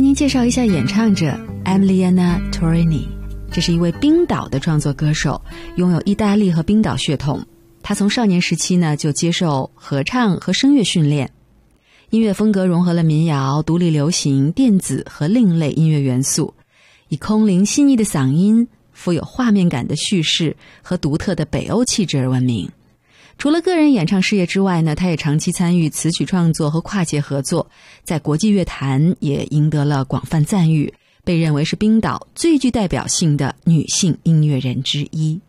您介绍一下演唱者 Emiliana Torrini。 这是一位冰岛的创作歌手，拥有意大利和冰岛血统。他从少年时期呢就接受合唱和声乐训练，音乐风格融合了民谣、独立流行、电子和另类音乐元素，以空灵细腻的嗓音、富有画面感的叙事和独特的北欧气质而闻名。除了个人演唱事业之外呢，他也长期参与词曲创作和跨界合作，在国际乐坛也赢得了广泛赞誉，被认为是冰岛最具代表性的女性音乐人之一。